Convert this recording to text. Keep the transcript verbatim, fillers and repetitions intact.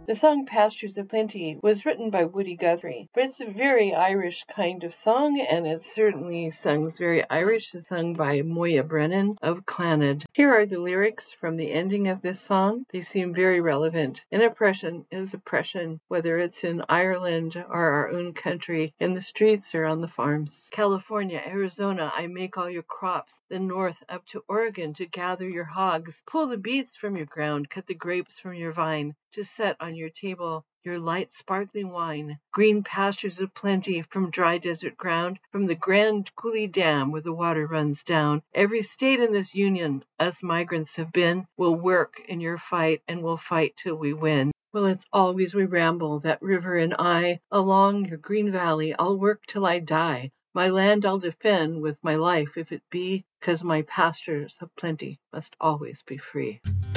The song Pastures of Plenty was written by Woody Guthrie, but it's a very Irish kind of song, and it certainly sings very Irish. It's sung by Moya Brennan of Clannad. Here are the lyrics from the ending of this song. They seem very relevant. An oppression is oppression, whether it's in Ireland or our own country, in the streets or on the farms. California, Arizona, I make all your crops, then north up to Oregon to gather your hogs, pull the beets from your ground, cut the grapes from your vine, to set on your table your light sparkling wine. Green pastures of plenty from dry desert ground, from the Grand Coulee Dam where the water runs down. Every state in this union us migrants have been, will work in your fight and will fight till we win. Well, it's always we ramble, that river and I, along your green valley, I'll work till I die. My land I'll defend with my life if it be, 'cause my pastures of plenty must always be free.